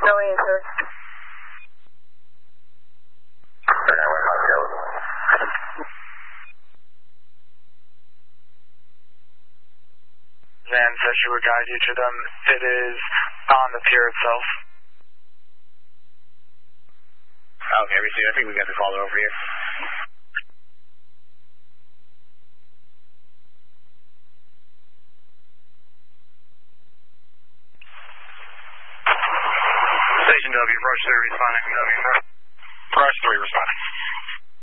No answer. Van says she would guide you to them. It is on the pier itself. Okay, we see. I think we got the caller over here. Station W, Rush 3 responding. Rush 3 responding.